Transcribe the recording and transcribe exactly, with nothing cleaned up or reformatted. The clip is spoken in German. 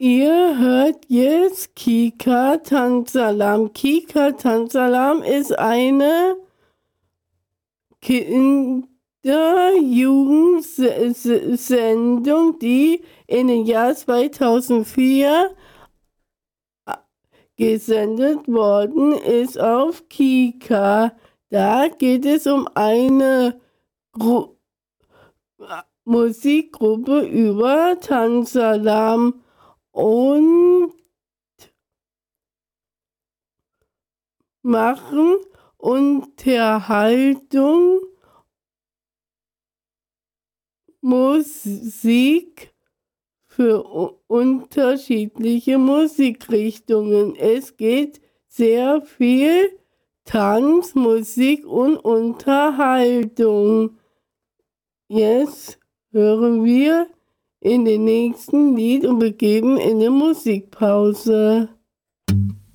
Ihr hört jetzt Kika Tanzalam. Kika Tanzalam ist eine Kinder-Jugend-Sendung, die in den Jahr zweitausendvier gesendet worden ist auf Kika. Da geht es um eine Gru Musikgruppe über Tanzalam und machen Unterhaltung, Musik für unterschiedliche Musikrichtungen. Es geht sehr viel Tanz, Musik und Unterhaltung. Jetzt hören wir in den nächsten Lied und begeben in die Musikpause.